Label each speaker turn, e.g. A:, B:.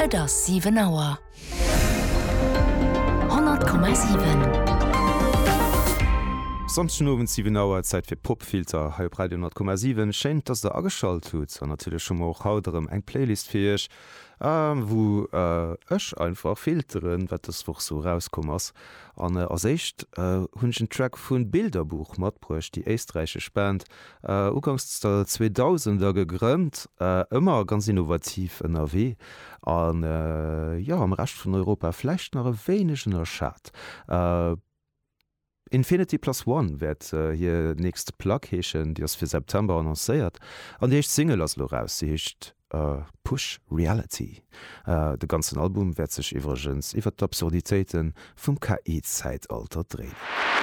A: Et ass 7 Auer. 100,7.
B: Samstenowen 7 Auer Zeit fir Popfilter halb Radio 10,7 schenint, dats der aschalt huet an natürlich schon auch hauterem eng Playlist firch, wo ech einfach filteren, wat das woch so rauskommers. An as echt hunnschen Track vun Bilderbuch matbruch die eistreichsche Band ugangs der 2000er gegrönnt, immer ganz innovativ NRW an ja am Rest vun Europa flecht nach e wenigschen Erschat. Infinity Plus One wird hier nächst Plughechen, die es für September annonciert. Und die Single aus Loraus, sie ist Push Reality. Der ganze Album wird sich übrigens über die Absurditäten vom KI-Zeitalter drehen.